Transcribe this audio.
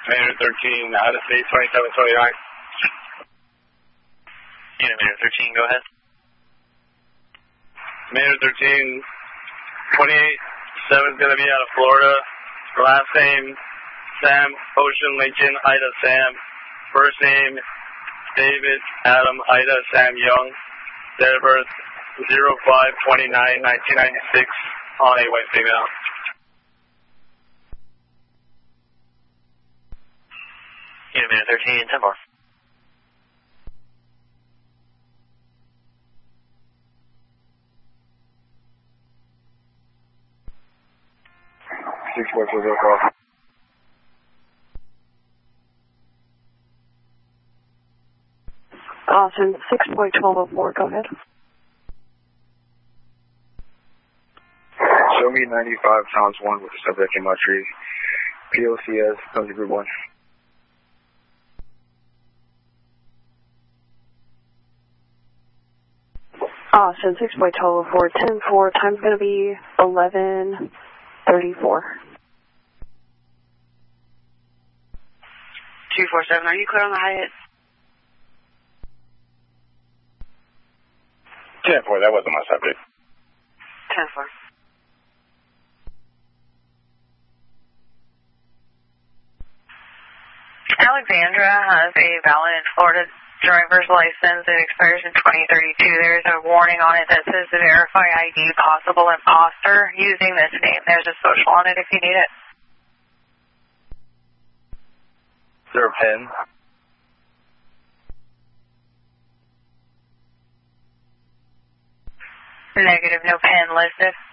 Commander 13, out of state 2729. Commander 13, go ahead. Commander 13, 28-7 is going to be out of Florida. Last name, Sam, Ocean, Lincoln, Ida, Sam. First name, David, Adam, Ida, Sam, Young. Date of birth, 05/29/1996, on a white female. Commander 13, 10 more. Austin, 6.1204, go ahead. Show me 95 times 1 with the subject in my tree. POCS, comes to group 1. Austin, 6.1204, 10-4, time's going to be 11:34. 247, are you clear on the Hyatt? 10-4, that wasn't my subject. 10-4. Alexandra has a valid Florida driver's license. It expires in 2032. There's a warning on it that says to verify ID, possible imposter, using this name. There's a social on it if you need it. Is there a pen? Negative, no pen listed.